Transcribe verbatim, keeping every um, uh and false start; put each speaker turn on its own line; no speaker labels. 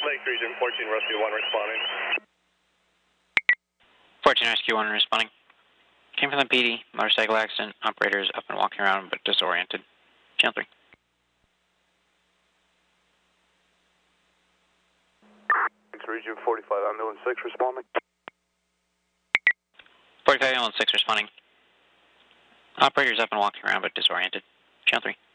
Lake Region, fourteen Rescue one responding.
fourteen Rescue one responding. Came from the P D, motorcycle accident, operators up and walking around but disoriented. Channel three.
Region forty-five, ambulance six responding.
forty-five ambulance six responding. Operators up and walking around but disoriented. Channel three.